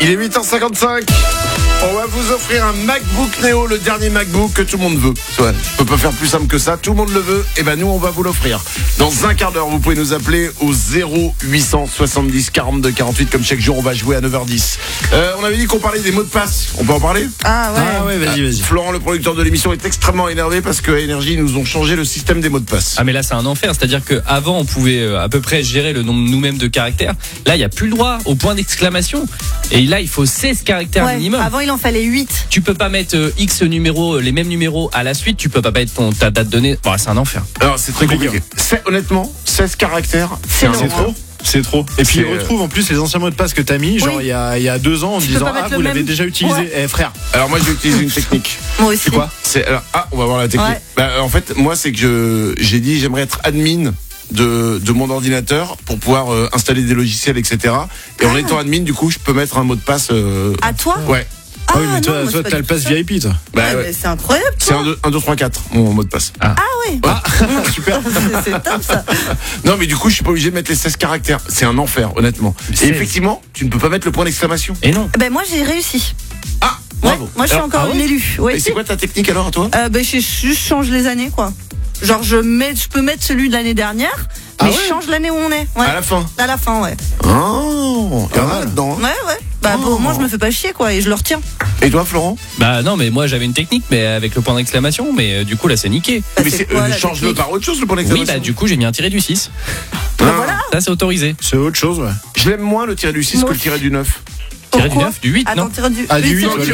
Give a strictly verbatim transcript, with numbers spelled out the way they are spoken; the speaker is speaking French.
Il est huit heures cinquante-cinq. On va vous offrir un MacBook Neo, le dernier MacBook que tout le monde veut. Ouais, je peux pas faire plus simple que ça. Tout le monde le veut. Et ben nous, on va vous l'offrir. Dans un quart d'heure, vous pouvez nous appeler au zéro huit cent soixante-dix quarante-deux quarante-huit. Comme chaque jour, on va jouer à neuf heures dix. Euh, on avait dit qu'on parlait des mots de passe. On peut en parler ? Ah ouais. Ah ouais, vas-y, vas-y. Florent, le producteur de l'émission, est extrêmement énervé parce que Énergie, ils nous ont changé le système des mots de passe. Ah mais là c'est un enfer, c'est-à-dire qu'avant on pouvait euh, à peu près gérer le nombre nous-mêmes de caractères. Là il n'y a plus le droit au point d'exclamation. Et là il faut seize caractères Ouais, minimum. avant il en fallait huit. Tu peux pas mettre euh, X numéros, les mêmes numéros à la suite, tu peux pas mettre ton, ta date de nez. Bon, c'est un enfer. Alors, c'est très compliqué. C'est, honnêtement, seize caractères, c'est un long, C'est hein. trop. C'est trop. Et puis C'est, il retrouve en plus les anciens mots de passe que t'as mis, genre Oui. il y a il y a deux ans en Tu peux disant pas ah mettre le vous l'avez même. déjà utilisé. Ouais. Eh frère. Alors moi, j'ai utilisé une technique. Moi aussi. C'est quoi? C'est alors ah, on va voir la technique. Ouais. Bah, en fait, moi, c'est que je, j'ai dit j'aimerais être admin de de mon ordinateur pour pouvoir euh, installer des logiciels, et cetera. Et en Ah. étant admin, du coup, je peux mettre un mot de passe. Euh... À toi? Ouais. Ah, Ah oui mais non, toi, moi, toi c'est pas t'as du le tout pass ça. V I P toi. Bah, Ouais, ouais. mais c'est incroyable. C'est un deux, un, deux, trois, quatre, mon mot de passe. Ah ouais. Ah super. C'est, c'est top ça. Non, mais du coup, je suis pas obligé de mettre les seize caractères. C'est un enfer, honnêtement. Et seize. effectivement, tu ne peux pas mettre le point d'exclamation. Et non. Ben moi j'ai réussi. Ah, Ouais, bravo. moi je suis Alors, encore ah une ouais élue. Ouais, Et c'est si. quoi ta technique alors, à toi? Euh, ben je juste change les années quoi. Genre je mets, je peux mettre celui de l'année dernière, Ah mais ouais je change l'année où on est. Ouais. À la fin. À la fin, ouais. Oh, il y en a mal. là-dedans. Ouais, ouais. Bah Oh. bon, moi je me fais pas chier quoi et je le retiens. Et toi, Florent? Bah non mais moi j'avais une technique mais avec le point d'exclamation mais euh, du coup là c'est niqué. Bah, Mais c'est c'est, quoi, euh, la change-le technique par autre chose, le point Oui d'exclamation. bah du coup j'ai mis un tiré du six. Ah. voilà. Ça c'est autorisé. C'est autre chose ouais. Je l'aime moins le tiré du six Moi que le tiré du neuf. Tiré du Pourquoi neuf, du huit Attends, non tire du. Ah, du oui, huit, c'est- ouais.